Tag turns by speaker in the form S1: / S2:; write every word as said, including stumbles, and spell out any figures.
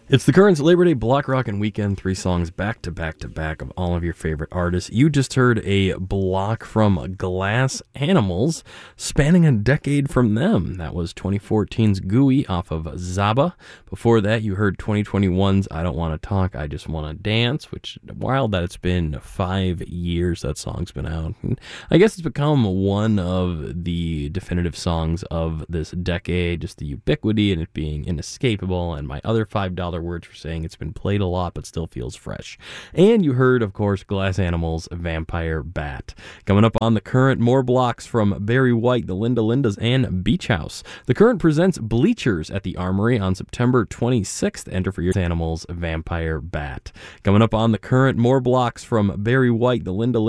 S1: It's the Currents Labor Day Block Rockin' Weekend, three songs back to back to back of all of your favorite artists. You just heard a block from Glass Animals, spanning a decade from them. That was twenty fourteen's Gooey off of Zaba. Before that, you heard twenty twenty-one's I Don't Want to Talk, I Just Want to Dance, which, wild that it's been five years that song's been out. And I guess it's become one of the definitive songs of this decade, just the ubiquity and it being inescapable, and my other five dollars words for saying it's been played a lot but still feels fresh. And you heard, of course, Glass Animals' Vampire Bat. Coming up on The Current, more blocks from Barry White, the Linda Lindas, and Beach House. The Current presents Bleachers at the Armory on September twenty-sixth. Enter for your Animals' Vampire Bat. Coming up on The Current, more blocks from Barry White, the Linda Lindas,